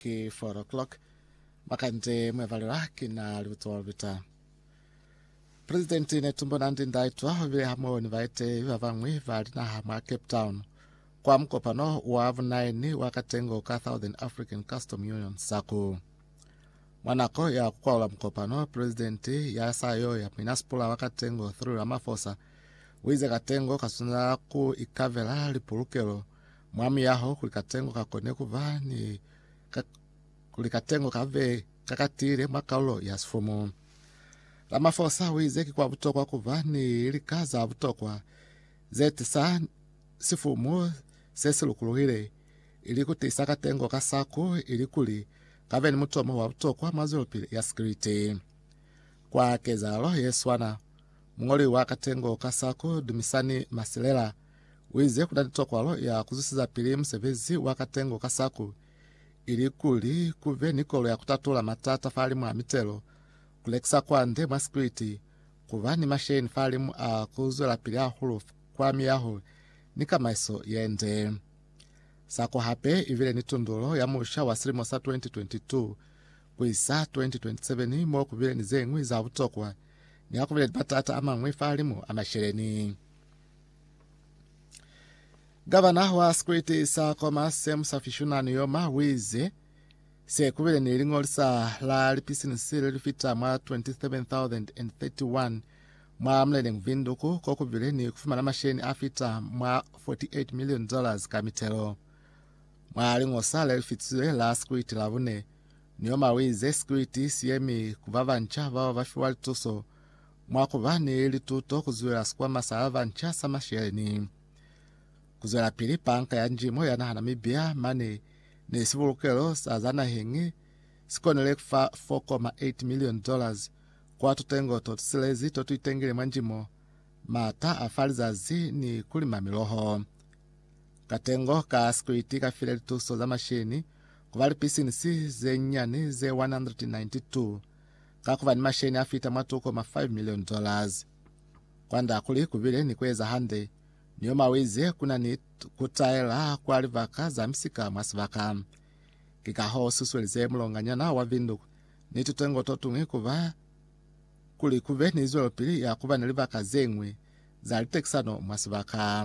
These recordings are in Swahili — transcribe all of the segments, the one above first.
ki 4 o'clock makanje mwevalera kina liwutsowa vita President Netumbo Nandi Ndaitwa vile hamoni vaite vavamwi vali na hamwa Cape Town kwa mkopano wa 9 wakatengo ka Southern African Custom Union SACU mwanako ya kukwala mkopano President ya sayo ya Minaspula wakatengo through Ramaphosa wize katengo kasuna ku ikavela lipulukelo mwami yaho kulikatengo kakone kuva ni kulikatengo kave kakatire makalo ya sifumu Ramaphosa wize kikwa butokwa kuva ni likaza butokwa zetisa sifumu sesilukuluhile ili kutisa katengo kasaku ili kuli kave ni mutomo wa butokwa mazopi ya security kwa kezalo yeswana mngoli wa katengo kasaku Dumisani Masilela wize kudanitokwalo ya kuzusiza pili msevezi wa katengo kasaku ili kuli kuve nikolo ya kutatula matata falimu a mitelo kulekisa kwa nde mwa security kuva ni masheni falimu a kuzula pili ahulu kwa miyahu nikamaiso yende sako hape ivile nitundulo ya musha wa Sirimosa 2022 kuisa 2027 mo kuvile nizengwi za butokwa ni hakuvile batata ama mwifa alimu amashereni Gavana wa security sa koma semu safishuna niyoma wize se kuvile ni lingolisa la lipisinisi lifita mwa 27,031 mwa mlene mvinduku kokuvile ni kufuma na masheni afita mwa $48 million kamitelo mwa lingosa la lifitizwe la security lavune niyoma wize security siyemi kuvavancha vao vafiwali tuso mwakuva ni lituto kuzuela sikuwa masala vancha samasheni kuzuela pili panka ya njimo ya Namibia mani ni sivulukelo sazana hengi sikonele kufa $4.8 million kwa tutengo totusilezi totuitengile manjimo mata afalizazi ni kulima miloho katengo ka security kafile lituso za masheni kuvali pisinisi ze nyani ze 192 kakuva ni masheni afita mwatuko ma $5 million kwanda kuli kuvile ni kweza hande niyo mawize kuna ni kutaela kwa livaka za msika mwasivaka kikaho suswelize mlonganyana wa vindu ni tutengo totungi kuva kuli kuve ni izwelo pili ya kuva ni livaka zengwi za litekisano mwasivaka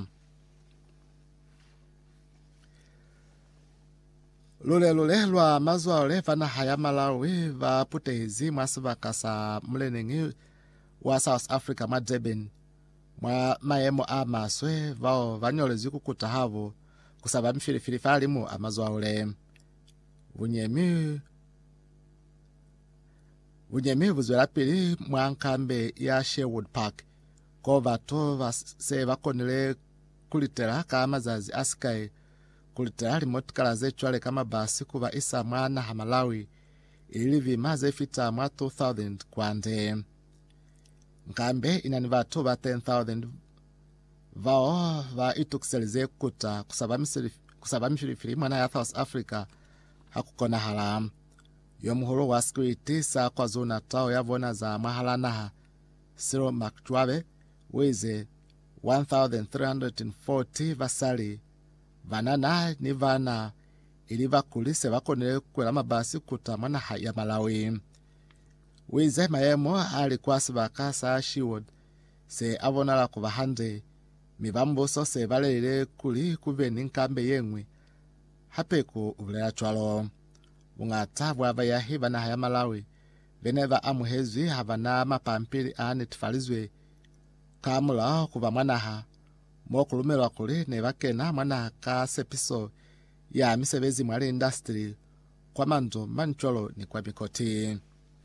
lule lwa mazwa ole vana haya Malawi va putezi mwasivaka sa mlenengi wa South Africa mwa Durban mwa maemo a maswe vao vanyolezi kukuta havo kusaba mfilifili falimu amazwa ole vunyemi vuzwela pili mwa nkambe ya Sherwood Park ko vato vase vakonele kulitela ka mazazi asikai kulitela limotikala zechwale kama basi kuva isa mwana ha Malawi ili vima zefita mwa 2000 kwande nkambe inani vatu va 10,000 vao va itukiselize kuta kusaba mfilifili mwana ya South Africa hakukona hala yomuhulu wa security sa kwa zona tao ya vona za mahalanaha Cyril McDwabe wize 1,340 vasali vanana ni vana ili vakulise vakonele kwela mabasi kuta mwana ya Malawi wize mayemo ali kwasivaka sa Sherwood se avonala kuva hande mivambuso se valele kuli kuveni nkambe yengwi hapeku uvulela chwalo ungata bwava yahi vana haya Malawi veneva amuhezwi havana mapampili anetifalizwe kamula kuva mwanaha mokulumelwa kuli nevakena mwanaha ka sepiso ya misevezi mwali industry kwa manzo mancholo ni kwa mikoti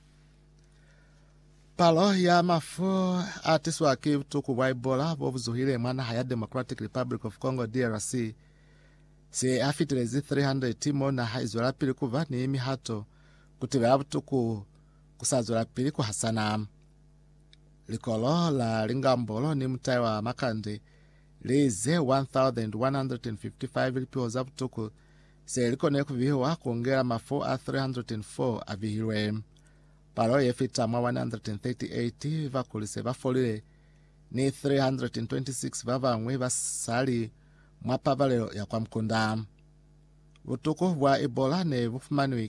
palo ya mafu atiswa kivutuku wa Ebola vovuzuhile mwana haya Democratic Republic of Congo DRC si afitilezi 300 timo na haizwela pili kuva ni mihato kutivela vutuku kusazwela pili kuhasana likolo la lingambolo ni mutai wa makande lize 1,155 lipiwa za vutuku se likone kuvihiwa kuongela mafu a 304 avihilwe palo yefita mwa 138 vakulise vafolile ni 326 vavamwe vasali mwa pavalelo ya kwa mkunda vutuku vwa Ebola ne vufumaniwe